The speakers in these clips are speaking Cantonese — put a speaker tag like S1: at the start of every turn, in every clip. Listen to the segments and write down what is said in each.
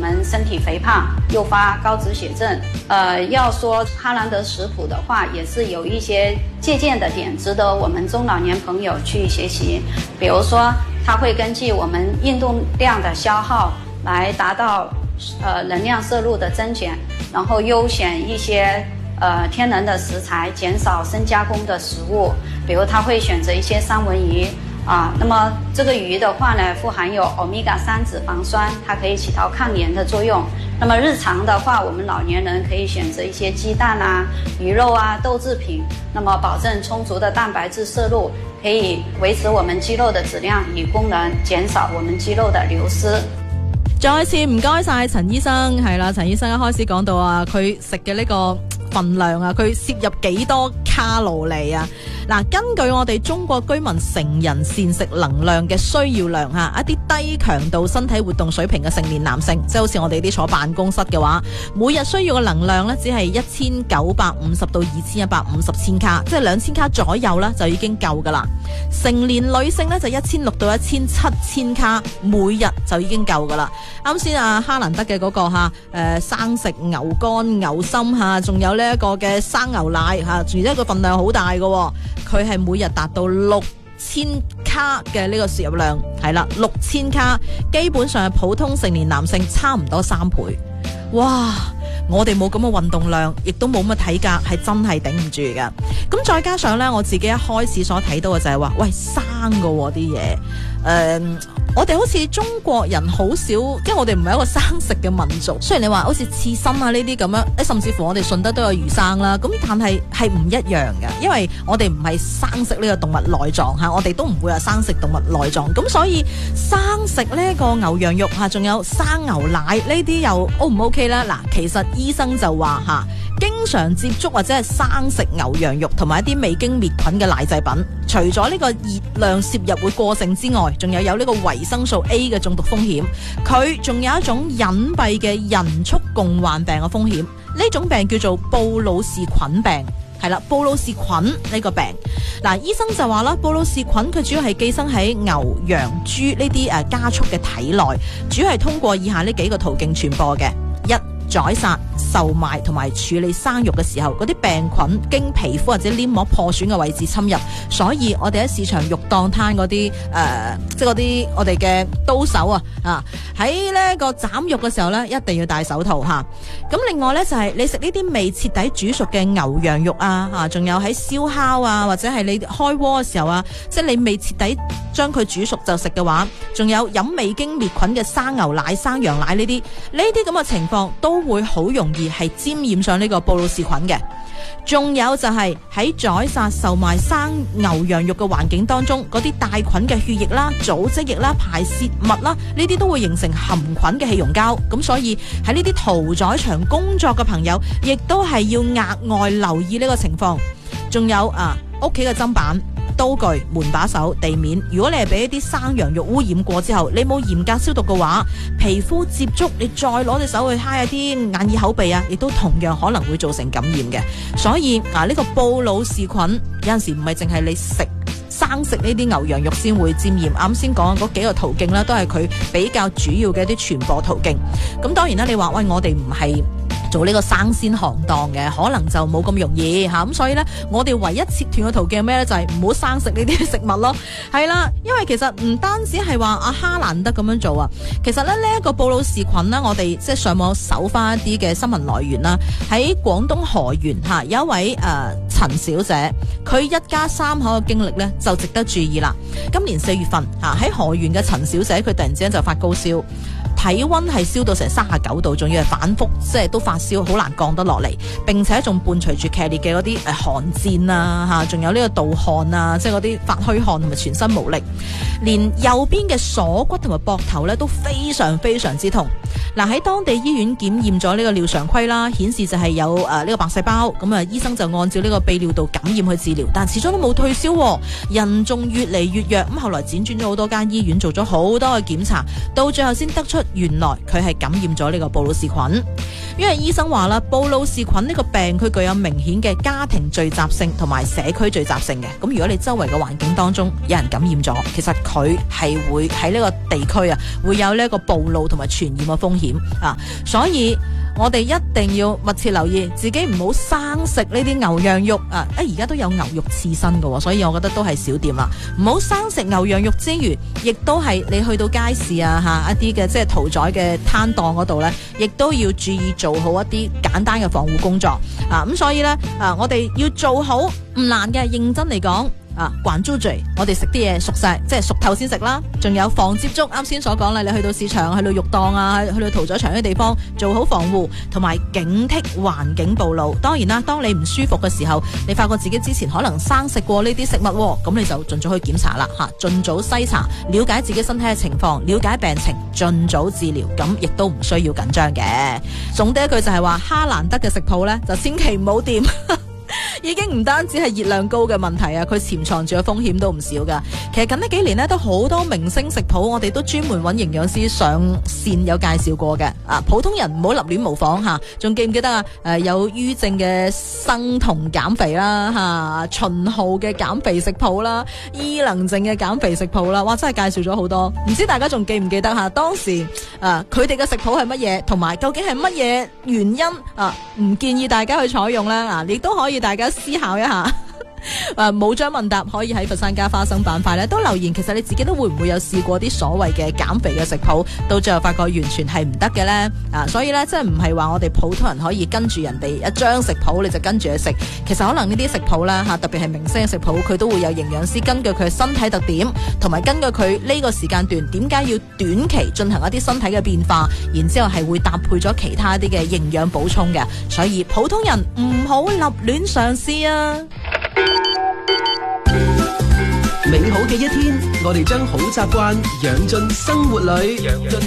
S1: 们身体肥胖，诱发高脂血症。要说哈兰德食谱的话，也是有一些借鉴的点值得我们中老年朋友去学习。比如说，它会根据我们运动量的消耗来达到能量摄入的增减，然后优选一些天然的食材，减少深加工的食物。比如它会选择一些三文鱼那么这个鱼的话呢，富含有欧米伽3脂肪酸，它可以起到抗炎的作用。那么日常的话，我们老年人可以选择一些鸡蛋鱼肉豆制品，那么保证充足的蛋白质摄入，可以維持我們肌肉的質量與功能，減少我們肌肉的流失。
S2: 再次唔該晒陳醫生，係啦，陳醫生一開始講到佢食嘅呢個份量佢攝入幾多卡路里嗱，根據我哋中國居民成人膳食能量嘅需要量一啲低強度身體活動水平嘅成年男性，即係好似我哋啲坐辦公室嘅話，每日需要嘅能量呢，只係1950到2150千卡，即係2000卡左右啦，就已經夠噶啦。成年女性呢，就1600到1700卡，每日就已經夠噶啦。啱先哈蘭德嘅嗰個生食牛肝、牛心仲有呢一個嘅生牛奶而且個份量好大嘅。佢係每日達到6000卡嘅呢個攝入量，係啦，6000卡，基本上係普通成年男性差唔多3倍。哇！我哋冇咁嘅運動量，亦都冇乜體格，係真係頂唔住嘅。咁再加上呢，我自己一開始所睇到嘅就係話，喂，生㗎啲嘢，我哋好似中國人好少，因為我哋唔係一個生食嘅民族。雖然你話好似刺身呢啲咁樣，甚至乎我哋順德都有魚生啦，咁但係唔一樣嘅，因為我哋唔係生食呢個動物內臟我哋都唔會話生食動物內臟，咁所以生食呢個牛羊肉仲有生牛奶呢啲又 O 唔 OK 呢？嗱，其實醫生就話經常接觸或者係生食牛羊肉同埋一啲未經滅菌嘅奶製品，除咗呢個熱量攝入會過剩之外，仲有呢個維生素 A 嘅中毒風險。佢仲有一種隱蔽嘅人畜共患病嘅風險，呢種病叫做布魯氏菌病。係啦，布魯氏菌呢個病，嗱，醫生就話啦，布魯氏菌佢主要係寄生喺牛、羊、豬呢啲家畜嘅體內，主要係通過以下呢幾個途徑傳播嘅。一、宰殺、售賣同埋處理生肉嘅時候，嗰啲病菌經皮膚或者黏膜破損嘅位置侵入，所以我哋喺市場肉檔攤嗰啲即係嗰啲我哋嘅刀手喺呢個斬肉嘅時候呢，一定要戴手套咁另外呢，就係你食呢啲未徹底煮熟嘅牛羊肉仲有喺燒烤或者係你開鍋嘅時候即係你未徹底將佢煮熟就食嘅話，仲有飲未經滅菌嘅生牛奶、生羊奶呢啲咁嘅情況都會好容易係沾染上呢個布魯氏菌嘅。仲有就係喺宰殺售賣生牛羊肉嘅環境當中，嗰啲帶菌嘅血液啦、組織液啦、排泄物啦，呢啲都會形成含菌嘅氣溶膠。咁所以喺呢啲屠宰場工作嘅朋友，亦都係要額外留意呢個情況。仲有屋企嘅砧板、刀具、門把手、地面，如果你係俾一啲生羊肉污染過之後，你冇嚴格消毒嘅話，皮膚接觸，你再攞隻手去揩一啲眼耳口鼻亦都同樣可能會造成感染嘅。所以呢個布魯氏菌有陣時唔係淨係你生食呢啲牛羊肉先會沾染，啱先講嗰幾個途徑都係佢比較主要嘅一啲傳播途徑。咁當然啦，你話喂，我哋唔係做呢個生鮮行當嘅，可能就冇咁容易咁所以呢，我哋唯一切斷嘅途徑咩呢？就係唔好生食呢啲食物咯。係啦，因為其實唔單止係話哈蘭德咁樣做其實呢一個布魯氏菌呢，我哋即係上網搜翻一啲嘅新聞來源啦。喺廣東河源有一位陳小姐，佢一家3口嘅經歷呢，就值得注意啦。今年4月份喺河源嘅陳小姐，佢突然之間就發高燒。體溫係燒到成39度，仲要係反覆，即係都發燒，好難降得落嚟。並且仲伴隨住劇烈嘅嗰啲寒戰仲有呢個盜汗即係嗰啲發虛汗同埋全身無力，連右邊嘅鎖骨同埋膊頭咧都非常非常之痛。嗱，喺當地醫院檢驗咗呢個尿常規啦，顯示就係有呢個白細胞，咁醫生就按照呢個泌尿道感染去治療，但始終都冇退燒，人仲越嚟越弱。咁後來輾轉咗好多間醫院，做咗好多嘅檢查，到最後先得出原來佢係感染咗呢個布魯氏菌。 因為醫生話啦，布魯氏菌呢個病佢具有明顯嘅家庭聚集性同埋社區聚集性嘅。咁如果你周圍嘅環境當中有人感染咗，其實佢係會喺呢個地區啊會有呢一個暴露同埋傳染嘅風險啊，所以我哋一定要密切留意自己唔好生食呢啲牛羊肉啊！而家都有牛肉刺身嘅，所以我覺得都係少掂啦。唔好生食牛羊肉之餘，亦都係你去到街市啊一啲嘅即係屠宰嘅攤檔嗰度呢，亦都要注意做好一啲簡單嘅防護工作啊！咁所以呢，我哋要做好唔難嘅，認真嚟講。管住嘴，我哋食啲嘢熟晒，即係熟透先食啦。仲有防接觸，啱先所講啦，你去到市場、去到肉檔啊、去到屠宰場嘅地方，做好防護，同埋警惕環境暴露。當然啦，當你唔舒服嘅時候，你發覺自己之前可能生食過呢啲食物，咁你就盡早去檢查啦，盡早篩查，了解自己身體嘅情況，了解病情，盡早治療，咁亦都唔需要緊張嘅。總的一句就係話，哈蘭德嘅食譜呢，就千祈唔好掂。已經唔單止係熱量高嘅問題啊，佢潛藏住嘅風險都唔少噶。其實近呢幾年呢，都好多明星食譜，我哋都專門揾營養師上線有介紹過嘅。普通人唔好立亂模仿吓。仲記唔記得有於正嘅生酮減肥啦，秦昊嘅減肥食譜啦，伊能靜嘅減肥食譜啦，哇，真係介紹咗好多。唔知大家仲記唔記得當時佢哋嘅食譜係乜嘢，同埋究竟係乜嘢原因唔建議大家去採用呢？亦都可以大家思考一下。冇章問答可以喺佛山加花生板塊咧都留言，其實你自己都會唔會有試過啲所謂嘅減肥嘅食譜，到最後發覺完全係唔得嘅呢？所以呢，真係唔係話我哋普通人可以跟住人哋一張食譜你就跟住去食。其實可能呢啲食譜啦特別係明星嘅食譜，佢都會有營養師根據佢嘅身體特點，同埋根據佢呢個時間段點解要短期進行一啲身體嘅變化，然之後係會搭配咗其他啲嘅營養補充嘅。所以普通人唔好立亂嘗試啊！
S3: 美好嘅一天，我哋將好習慣養進生活裏。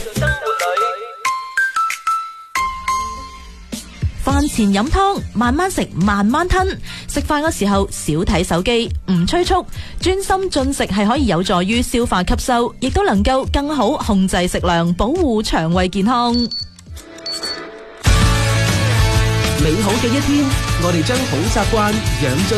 S2: 飯前飲湯，慢慢食，慢慢吞。食飯嘅時候少睇手機，唔催促，專心進食係可以有助於消化吸收，亦都能夠更好控制食量，保護腸胃健康。
S3: 美好嘅一天，我哋將好習慣養進